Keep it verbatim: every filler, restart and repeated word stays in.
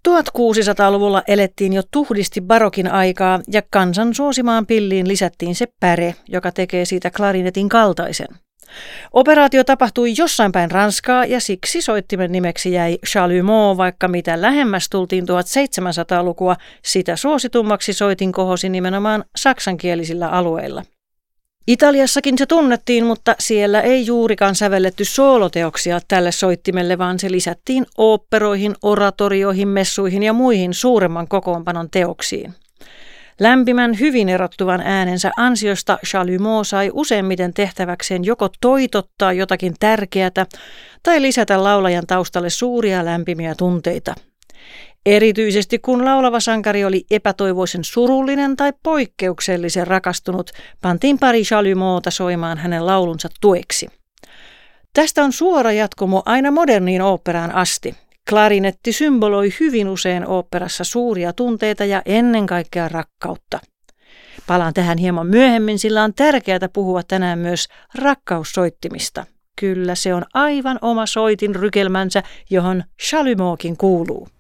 tuhatkuusisataaluvulla elettiin jo tuhdisti barokin aikaa ja kansan suosimaan pilliin lisättiin se päre, joka tekee siitä klarinetin kaltaisen. Operaatio tapahtui jossain päin Ranskaa ja siksi soittimen nimeksi jäi chalumeau, vaikka mitä lähemmäs tultiin tuhatseitsemänsataalukua, sitä suositummaksi soitin kohosi nimenomaan saksankielisillä alueilla. Italiassakin se tunnettiin, mutta siellä ei juurikaan sävelletty sooloteoksia tälle soittimelle, vaan se lisättiin oopperoihin, oratorioihin, messuihin ja muihin suuremman kokoonpanon teoksiin. Lämpimän, hyvin erottuvan äänensä ansiosta chalumeau sai useimmiten tehtäväkseen joko toitottaa jotakin tärkeätä tai lisätä laulajan taustalle suuria lämpimiä tunteita. Erityisesti kun laulava sankari oli epätoivoisen surullinen tai poikkeuksellisen rakastunut, pantiin pari chalumeauta soimaan hänen laulunsa tueksi. Tästä on suora jatkumo aina moderniin oopperaan asti. Klarinetti symboloi hyvin usein oopperassa suuria tunteita ja ennen kaikkea rakkautta. Palaan tähän hieman myöhemmin, sillä on tärkeää puhua tänään myös rakkaussoittimista. Kyllä se on aivan oma soitin rykelmänsä, johon chalumeaukin kuuluu.